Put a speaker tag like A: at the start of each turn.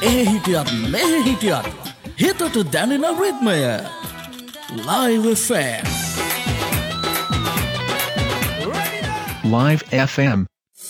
A: ඒ හිටියත් මෙහෙ හිටියත් හිතට දැනෙන රිද්මය Live FM.
B: Live FM